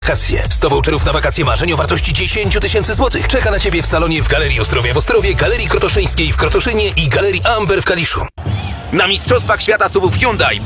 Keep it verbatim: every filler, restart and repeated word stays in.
Wakacje. sto voucherów na wakacje marzeń o wartości dziesięć tysięcy złotych. Czeka na Ciebie w salonie w Galerii Ostrowia w Ostrowie, Galerii Krotoszyńskiej w Krotoszynie i Galerii Amber w Kaliszu. Na Mistrzostwach Świata S U V-ów Hyundai